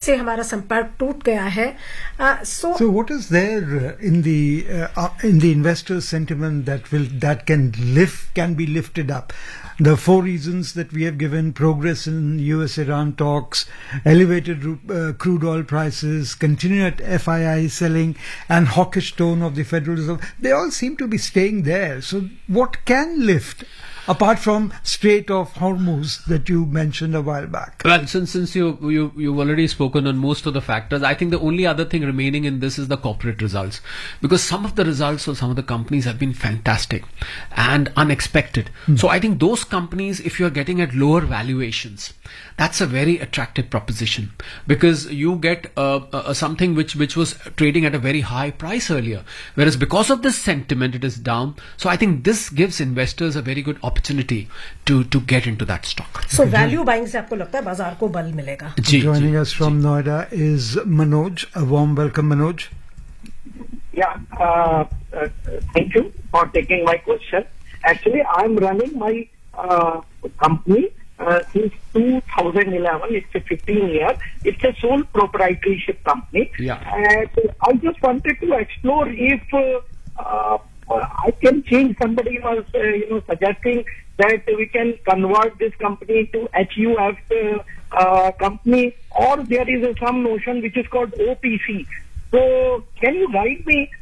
से हमारा संपर्क टूट गया है. So what is there in the investor sentiment that can be lifted up? The 4 reasons that we have given: progress in US-Iran talks, elevated crude oil prices, continued FII selling, and hawkish tone of the Federal Reserve. They all seem to be staying there. So what can lift, apart from Strait of Hormuz that you mentioned a while back? Well, since you've already spoken on most of the factors, I think the only other thing remaining in this is the corporate results, because some of the results of some of the companies have been fantastic and unexpected. So I think those companies, if you're getting at lower valuations, that's a very attractive proposition, because you get something which was trading at a very high price earlier, whereas because of this sentiment it is down. So I think this gives investors a very good opportunity to get into that stock. So value buying से आपको लगता है बाजार को बल मिलेगा? Joining us from Noida is Manoj. A warm welcome, Manoj. Yeah, thank you for taking my question. Actually, I'm running my company since 2011. It's a 15 year. It's a sole proprietorship company. Yeah. And I just wanted to explore if I can change. Somebody was suggesting that we can convert this company to HUF company, or there is some notion which is called OPC. So can you guide me?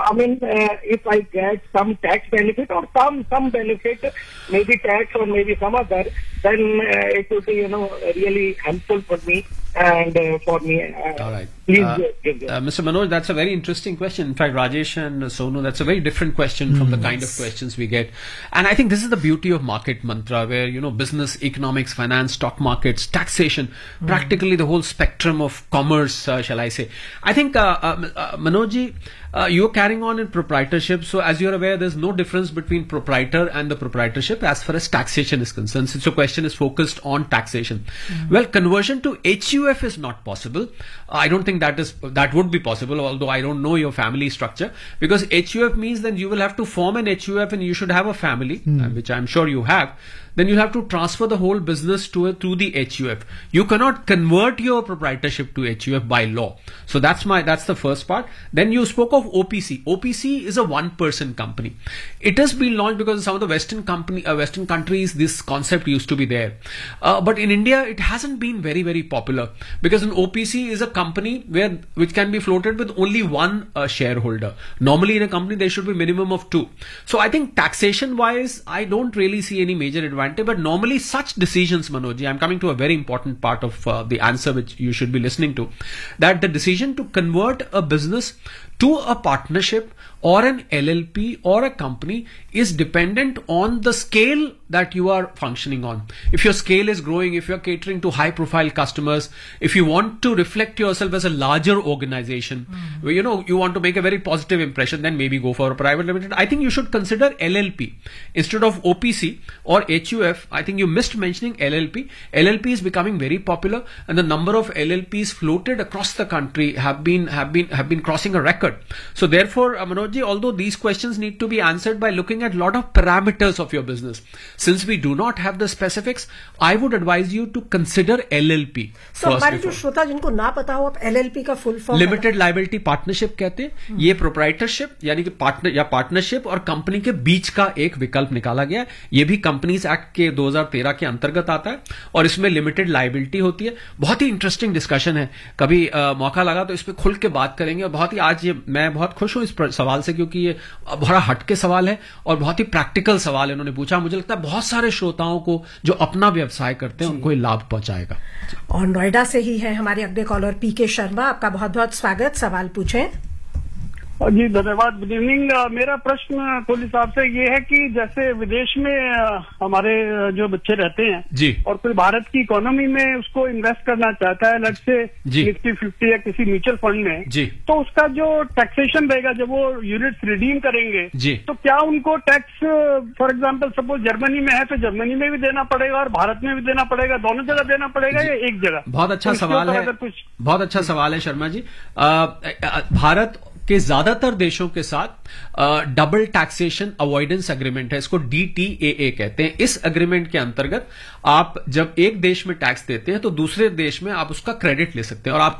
If I get some tax benefit or some benefit, maybe tax or maybe some other, then it would be really helpful for me and for me. All right. Please, Mr. Manoj, that's a very interesting question. In fact, Rajesh and Sonu, that's a very different question from the kind of questions we get. And I think this is the beauty of Market Mantra, where, business, economics, finance, stock markets, taxation, practically the whole spectrum of commerce, shall I say. I think, Manojji, you're carrying on in proprietorship. So as you're aware, there's no difference between proprietor and the proprietorship as far as taxation is concerned, since your question is focused on taxation. Well, conversion to HUF is not possible. I don't think that would be possible, although I don't know your family structure, because HUF means then you will have to form an HUF and you should have a family, which I'm sure you have. Then you'll have to transfer the whole business to the HUF. You cannot convert your proprietorship to HUF by law. So that's the first part. Then you spoke of OPC. OPC is a one-person company. It has been launched because in some of the Western countries this concept used to be there. But in India it hasn't been very, very popular, because an OPC is a company which can be floated with only one shareholder. Normally in a company there should be minimum of 2. So I think taxation wise I don't really see any major advantage. But normally such decisions, Manojji, I'm coming to a very important part of the answer which you should be listening to, that the decision to convert a business to a partnership or an LLP or a company is dependent on the scale that you are functioning on. If your scale is growing, if you're catering to high profile customers, if you want to reflect yourself as a larger organization, where, you want to make a very positive impression, then maybe go for a private limited. I think you should consider LLP instead of OPC or HUF. I think you missed mentioning LLP. LLP is becoming very popular, and the number of LLPs floated across the country have been crossing a record. So therefore, Manojji, although these questions need to be answered by looking at a lot of parameters of your business, since we do not have the specifics, I would advise you to consider LLP. So हमारे जो श्रोता जिनको ना पता हो, आप LLP का full form limited liability partnership कहते हैं. ये प्रोप्राइटरशिप यानी कि पार्टनरशिप और कंपनी के बीच का एक विकल्प निकाला गया. ये भी कंपनीज एक्ट के 2013 के अंतर्गत आता है और इसमें लिमिटेड लायबिलिटी होती है. बहुत ही इंटरेस्टिंग डिस्कशन है. कभी मौका लगा तो इस पे खुल के बात करेंगे. और बहुत ही आज मैं बहुत खुश हूं इस सवाल से, क्योंकि ये बड़ा हटके सवाल है और बहुत ही प्रैक्टिकल सवाल है इन्होंने पूछा. मुझे लगता है बहुत सारे श्रोताओं को जो अपना व्यवसाय करते हैं उनको ये लाभ पहुंचाएगा. और नोएडा से ही है हमारे अगले कॉलर पीके शर्मा. आपका बहुत बहुत स्वागत. सवाल पूछें. जी धन्यवाद. Good evening. मेरा प्रश्न कोहली साहब से ये है कि जैसे विदेश में हमारे जो बच्चे रहते हैं जी, और कोई भारत की इकोनॉमी में उसको इन्वेस्ट करना चाहता है, अलग से निफ्टी 50 या किसी म्यूचुअल फंड में जी, तो उसका जो टैक्सेशन रहेगा जब वो यूनिट्स रिडीम करेंगे जी, तो क्या उनको tax for example suppose Germany में है तो जर्मनी में भी देना पड़ेगा और भारत में भी देना पड़ेगा, दोनों जगह देना पड़ेगा या एक जगह? बहुत अच्छा सवाल है. बहुत अच्छा सवाल है शर्मा जी. भारत के ज्यादातर देशों के साथ डबल टैक्सेशन अवॉइडेंस एग्रीमेंट है, इसको DTAA कहते हैं. इस एग्रीमेंट के अंतर्गत आप जब एक देश में टैक्स देते हैं तो दूसरे देश में आप उसका क्रेडिट ले सकते हैं और आप